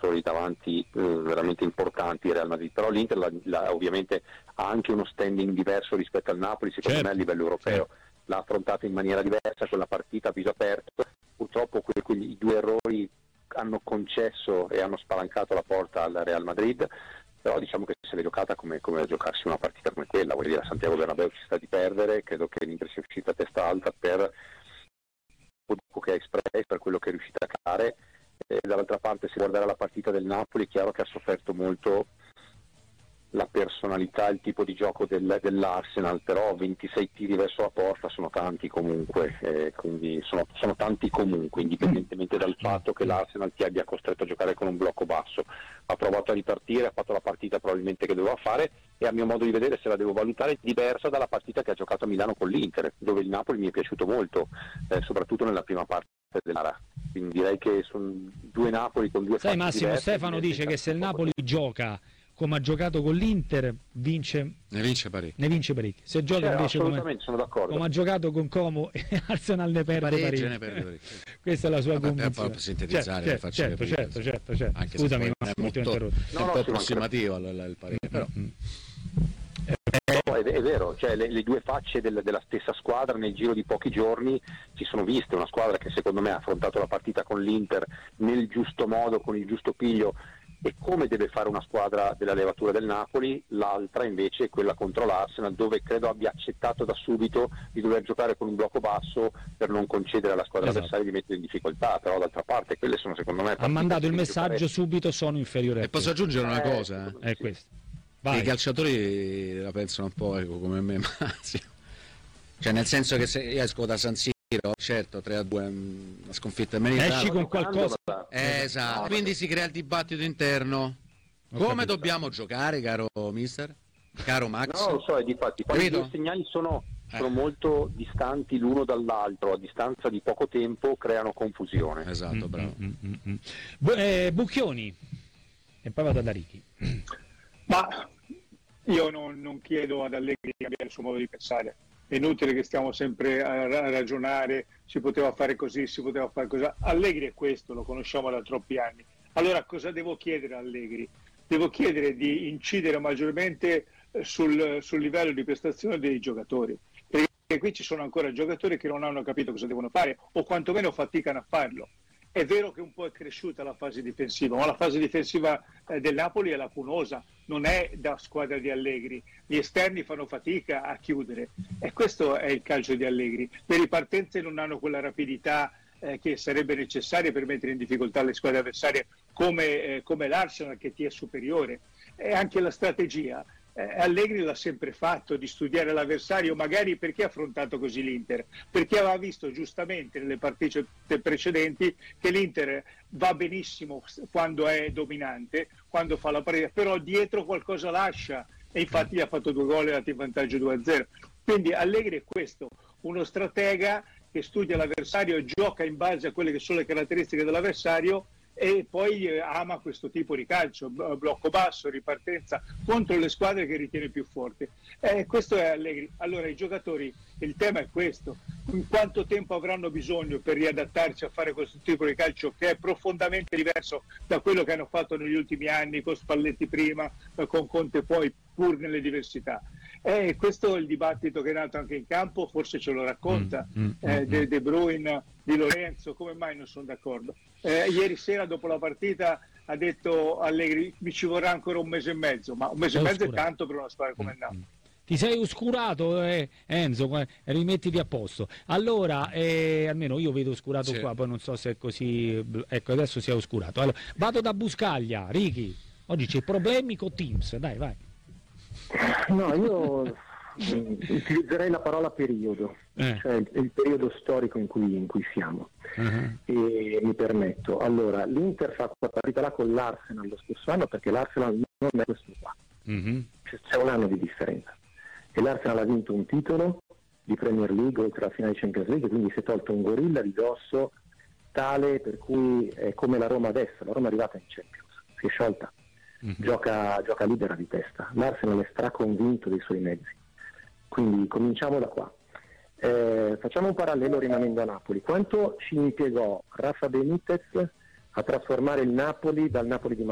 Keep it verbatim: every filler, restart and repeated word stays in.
giocatori davanti eh, veramente importanti Real Madrid, però l'Inter la, la, ovviamente ha anche uno standing diverso rispetto al Napoli, secondo certo. me a livello europeo, certo. L'ha affrontata in maniera diversa con la partita a viso aperto, purtroppo que- quegli, i due errori hanno concesso e hanno spalancato la porta al Real Madrid, però diciamo che se l'è giocata come, come giocarsi una partita come quella, vuol dire a Santiago Bernabéu ci sta di perdere, credo che l'Inter sia uscita a testa alta per quello che ha espresso, per quello che è riuscita a fare, e dall'altra parte se guardare la partita del Napoli è chiaro che ha sofferto molto la personalità, il tipo di gioco del, dell'Arsenal, però ventisei tiri verso la porta sono tanti comunque, eh, quindi sono, sono tanti comunque, indipendentemente dal fatto che l'Arsenal ti abbia costretto a giocare con un blocco basso. Ha provato a ripartire, ha fatto la partita probabilmente che doveva fare, e a mio modo di vedere, se la devo valutare, diversa dalla partita che ha giocato a Milano con l'Inter, dove il Napoli mi è piaciuto molto, eh, soprattutto nella prima parte della gara. Quindi direi che sono due Napoli con due Sai, facce Massimo, diverse. Stefano dice che se il Napoli gioca come ha giocato con l'Inter, vince ne vince parecchio. Ne vince parecchio. Se gioca cioè, invece come, sono d'accordo. come ha giocato con Como e Arsenal ne perde parecchio. Ne perde parecchio. Questa è la sua Vabbè, convinzione. per sintetizzare, certo, faccio certo, capire, certo, certo, certo. Anche Scusami, se ma è molto molto, no, è un no, po' sì, approssimativo il, il parere, però. Mm-hmm. No, è, è vero, cioè le, le due facce del, della stessa squadra nel giro di pochi giorni si sono viste, una squadra che secondo me ha affrontato la partita con l'Inter nel giusto modo, con il giusto piglio, e come deve fare una squadra della levatura del Napoli, l'altra invece è quella contro l'Arsenal, dove credo abbia accettato da subito di dover giocare con un blocco basso per non concedere alla squadra esatto. avversaria di mettere in difficoltà, però d'altra parte quelle sono secondo me... Ha mandato il messaggio subito, sono inferiore a E posso aggiungere una eh, cosa? te. È sì. questo. Vai. I calciatori la pensano un po' ecco, come me, Massimo. Cioè nel senso che se io esco da San Siro, certo tre a due una sconfitta meritata. Esci con qualcosa. Eh, esatto, quindi si crea il dibattito interno. Ho Come capito. dobbiamo giocare, caro mister? Caro Max? No, lo so, e difatti quando i Capito? due segnali sono, Eh. sono molto distanti l'uno dall'altro, a distanza di poco tempo creano confusione. Esatto, bravo. Mm, mm, mm, mm. Bu- eh, Bucchioni. E poi vado ad Arichi. Ma io non, non chiedo ad Allegri di cambiare il suo modo di pensare. È inutile che stiamo sempre a, a ragionare, si poteva fare così, si poteva fare così. Allegri è questo, lo conosciamo da troppi anni. Allora cosa devo chiedere a Allegri? Devo chiedere di incidere maggiormente sul, sul livello di prestazione dei giocatori, perché qui ci sono ancora giocatori che non hanno capito cosa devono fare o quantomeno faticano a farlo. È vero che un po' è cresciuta la fase difensiva, ma la fase difensiva eh, del Napoli è lacunosa, non è da squadra di Allegri. Gli esterni fanno fatica a chiudere e questo è il calcio di Allegri. Le ripartenze non hanno quella rapidità eh, che sarebbe necessaria per mettere in difficoltà le squadre avversarie come, eh, come l'Arsenal, che ti è superiore. E anche la strategia. Eh, Allegri l'ha sempre fatto, di studiare l'avversario, magari perché ha affrontato così l'Inter, perché aveva visto giustamente nelle partite precedenti che l'Inter va benissimo quando è dominante, quando fa la partita, però dietro qualcosa lascia, e infatti gli ha fatto due gol e è andato in vantaggio due a zero. Quindi Allegri è questo, uno stratega che studia l'avversario e gioca in base a quelle che sono le caratteristiche dell'avversario, e poi eh, ama questo tipo di calcio, blocco basso, ripartenza contro le squadre che ritiene più forti. Eh, questo è Allegri. Allora i giocatori, il tema è questo: in quanto tempo avranno bisogno per riadattarsi a fare questo tipo di calcio, che è profondamente diverso da quello che hanno fatto negli ultimi anni, con Spalletti prima, eh, con Conte poi, pur nelle diversità. Eh, questo è il dibattito che è nato anche in campo, forse ce lo racconta mm, mm, eh, mm, De, De Bruyne, Di Lorenzo. Come mai non sono d'accordo? Eh, ieri sera dopo la partita ha detto Allegri mi ci vorrà ancora un mese e mezzo, ma un mese e mezzo è tanto per una squadra come il Napoli. Ti sei oscurato, eh, Enzo, eh, rimettiti a posto. Allora, eh, almeno io vedo oscurato sì. Qua, poi non so se è così. Ecco, adesso si è oscurato. Allora, vado da Buscaglia, Ricky. Oggi c'è problemi con Teams, dai, vai. No, io utilizzerei la parola periodo, eh. cioè il, il periodo storico in cui, in cui siamo. Uh-huh. E mi permetto, allora l'Inter fa quella partita là con l'Arsenal lo stesso anno, perché l'Arsenal non è questo qua, uh-huh. c'è, c'è un anno di differenza, e l'Arsenal ha vinto un titolo di Premier League oltre alla finale di Champions League, quindi si è tolto un gorilla di dosso tale per cui è come la Roma adesso. La Roma è arrivata in Champions, si è sciolta, uh-huh. gioca, gioca libera di testa, l'Arsenal è straconvinto dei suoi mezzi. Quindi cominciamo da qua. Eh, facciamo un parallelo rimanendo a Napoli. Quanto ci impiegò Rafa Benitez a trasformare il Napoli dal Napoli di